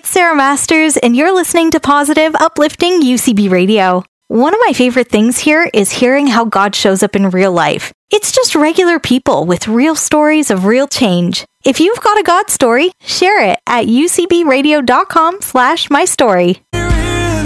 it's Sarah Masters, and you're listening to Positive, Uplifting UCB Radio. One of my favorite things here is hearing how God shows up in real life. It's just regular people with real stories of real change. If you've got a God story, share it at ucbradio.com/mystory.